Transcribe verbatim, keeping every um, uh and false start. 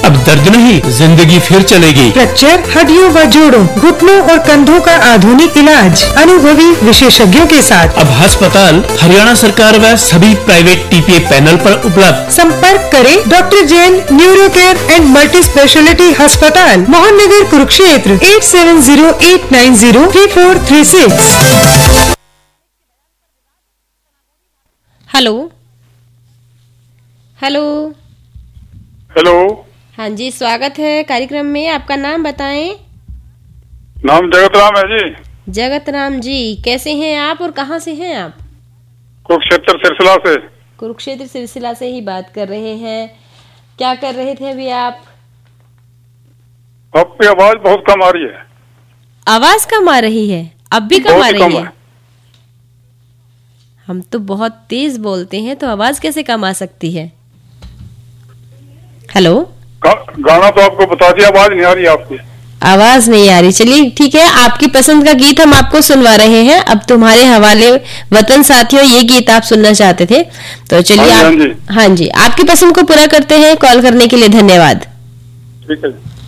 अब दर्द नहीं, जिंदगी फिर चलेगी। फ्रैक्चर, हड्डियों व जोड़ों, घुटनों और कंधों का आधुनिक इलाज अनुभवी विशेषज्ञों के साथ। अब अस्पताल हरियाणा सरकार व सभी प्राइवेट टीपीए पैनल पर उपलब्ध। संपर्क करें doctor Jain neuro care and multi speciality अस्पताल, Mohan Nagar, Kurukshetra, eight seven zero eight nine zero three four three six. Hello hello hello. हाँ जी, स्वागत है कार्यक्रम में। आपका नाम बताएं। नाम जगत राम है जी। जगत राम जी, कैसे हैं आप और कहाँ से हैं आप? कुरुक्षेत्र सिलसिला से। कुरुक्षेत्र सिलसिला से ही बात कर रहे हैं। क्या कर रहे थे अभी आप? आपकी आवाज बहुत कम आ रही है। आवाज कम आ रही है? अब भी कम आ रही है? है। हम तो बहुत तेज बोलते हैं, तो आवाज कैसे कम आ सकती है? हेलो। गा, गाना तो आपको बता दिया, आवाज नहीं आ रही आपकी। आवाज नहीं आ रही, चलिए ठीक है, आपकी पसंद का गीत हम आपको सुनवा रहे हैं। अब तुम्हारे हवाले वतन साथियों, ये गीत आप सुनना चाहते थे, तो चलिए आप, हाँ जी, आपकी पसंद को पूरा करते हैं। कॉल करने के लिए धन्यवाद। ठीक है।